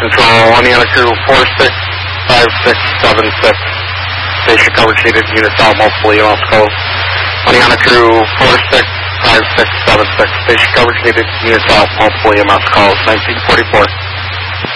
Control, Indiana Crew 465676. Station coverage needed, units out, multiple EMS calls. Indiana Crew 465676. Station coverage needed, units out, multiple EMS calls. 1944.